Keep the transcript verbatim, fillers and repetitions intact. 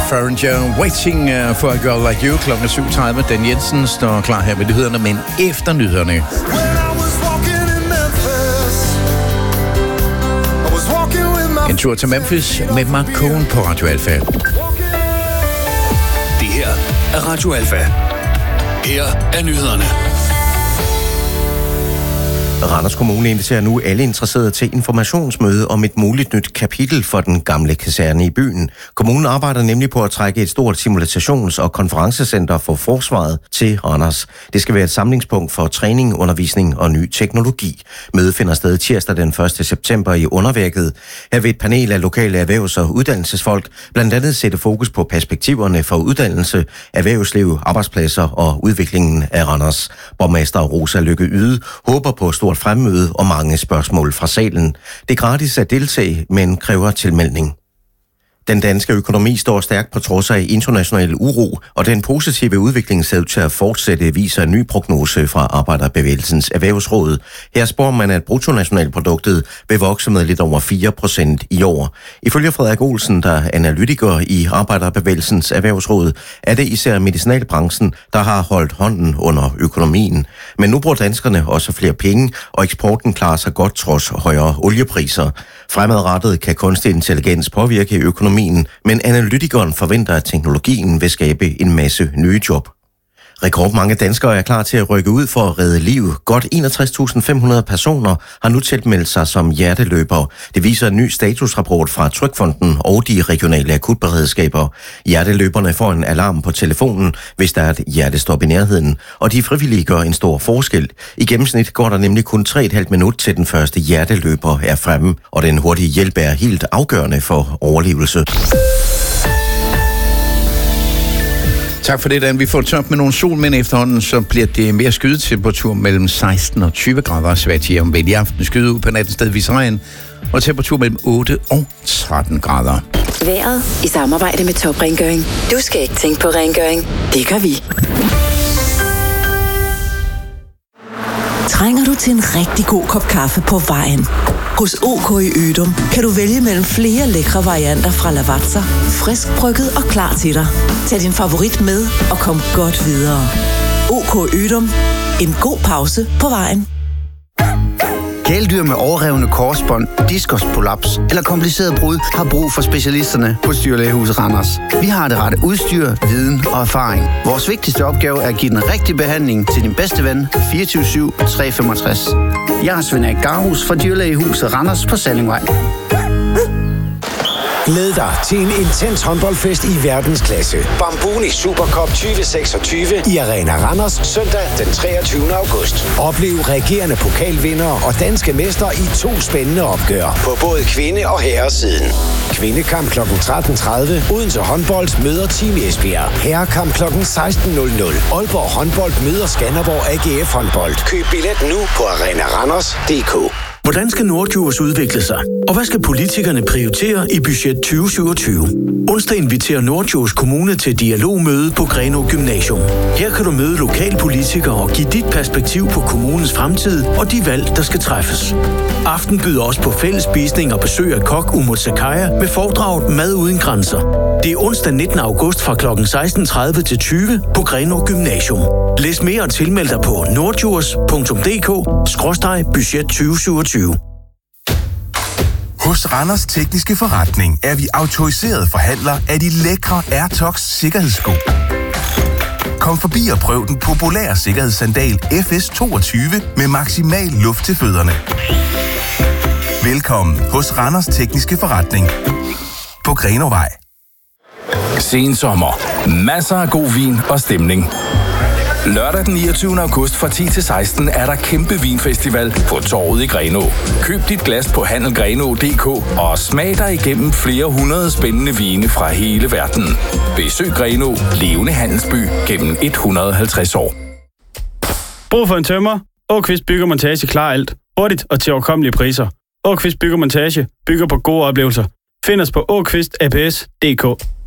Foreigner, Waiting for a Girl Like You, klokken syv tredive. Dan Jensen står klar her med nyhederne, men efter nyhederne. En tur til Memphis med Mark Cohen på Radio Alfa. Det her er Radio Alfa. Her er nyhederne. Randers Kommune inviterer nu alle interesserede til informationsmøde om et muligt nyt kapitel for den gamle kaserne i byen. Kommunen arbejder nemlig på at trække et stort simulations- og konferencecenter for forsvaret til Randers. Det skal være et samlingspunkt for træning, undervisning og ny teknologi. Mødet finder sted tirsdag den første september i Underværket. Her vil et panel af lokale erhvervs- og uddannelsesfolk blandt andet sætte fokus på perspektiverne for uddannelse, erhvervsliv, arbejdspladser og udviklingen af Randers. Borgmester Rosa Lykke Yde håber på stort fremmøde og mange spørgsmål fra salen. Det er gratis at deltage, men kræver tilmelding. Den danske økonomi står stærkt på trods af international uro, og den positive udvikling ser ud til at fortsætte, viser en ny prognose fra Arbejderbevægelsens Erhvervsråd. Her spår man, at bruttonationalproduktet vil vokse med lidt over fire procent i år. Ifølge Frederik Olsen, der er analytiker i Arbejderbevægelsens Erhvervsråd, er det især medicinalbranchen, der har holdt hånden under økonomien. Men nu bruger danskerne også flere penge, og eksporten klarer sig godt trods højere oliepriser. Fremadrettet kan kunstig intelligens påvirke økonomien, men analytikeren forventer, at teknologien vil skabe en masse nye job. Rekordmange danskere er klar til at rykke ud for at redde liv. Godt enogtres tusind fem hundrede personer har nu tilmeldt sig som hjerteløbere. Det viser en ny statusrapport fra Trygfonden og de regionale akutberedskaber. Hjerteløberne får en alarm på telefonen, hvis der er et hjertestop i nærheden, og de frivillige gør en stor forskel. I gennemsnit går der nemlig kun tre komma fem minut til den første hjerteløber er fremme, og den hurtige hjælp er helt afgørende for overlevelse. Tak for det, Dan. Vi får tørt med nogle sol, men efterhånden så bliver det mere skydetemperatur mellem seksten og tyve grader. Svært om ved i aften skyde ud på natten stedvis regn, og temperatur mellem otte og tretten grader. Vejret i samarbejde med Top Rengøring. Du skal ikke tænke på rengøring. Det gør vi. Trænger du til en rigtig god kop kaffe på vejen? Hos OK i Ødum kan du vælge mellem flere lækre varianter fra Lavazza, frisk brygget og klar til dig. Tag din favorit med og kom godt videre. OK Ødum. En god pause på vejen. Kæledyr med overrevne korsbånd, diskusprolaps eller kompliceret brud har brug for specialisterne på Dyrlægehuset Randers. Vi har det rette udstyr, viden og erfaring. Vores vigtigste opgave er at give den rigtige behandling til din bedste ven fireogtyve syv tre femogtres. Jeg er Svend Erik Garhus fra Dyrlægehuset Randers på Sallingvej. Glæd dig til en intens håndboldfest i verdensklasse. Bambuni Supercup tyve seksogtyve i Arena Randers søndag den treogtyvende august. Oplev regerende pokalvindere og danske mestre i to spændende opgør på både kvinde- og herresiden. Kvindekamp klokken tretten tredive. Odense Håndbold møder Team Esbjerg. Herrekamp klokken seksten nul nul. Aalborg Håndbold møder Skanderborg A G F Håndbold. Køb billet nu på arena randers punktum d k. Hvordan skal Nordjurs udvikle sig? Og hvad skal politikerne prioritere i budget tyve syvogtyve? Onsdag inviterer Nordjurs Kommune til dialogmøde på Grenaa Gymnasium. Her kan du møde lokalpolitikere og give dit perspektiv på kommunens fremtid og de valg, der skal træffes. Aften byder også på fællesspisning og besøg af kok Umut Sakaya med foredraget Mad uden grænser. Det er onsdag nittende august fra klokken seksten tredive til tyve på Grenaa Gymnasium. Læs mere og tilmeld dig på nordjurs punktum d k skråstreg budget tyve syvogtyve. Hos Randers Tekniske Forretning er vi autoriseret forhandler af de lækre Airtox sikkerhedssko. Kom forbi og prøv den populære sikkerhedssandal F S toogtyve med maksimal luft til fødderne. Velkommen hos Randers Tekniske Forretning på Grenåvej. Sen sommer. Masser af god vin og stemning. Lørdag den niogtyvende august fra ti til seksten er der kæmpe vinfestival på Torvet i Grenaa. Køb dit glas på handel grenaa punktum d k og smag dig igennem flere hundrede spændende vine fra hele verden. Besøg Grenaa, levende handelsby gennem et hundrede og halvtreds år. Brug for en tømmer. Åkvist Bygge og Montage klarer alt. Hurtigt og til overkommelige priser. Åkvist Bygge og Montage bygger på gode oplevelser. Find os på åkvist a p s punktum d k.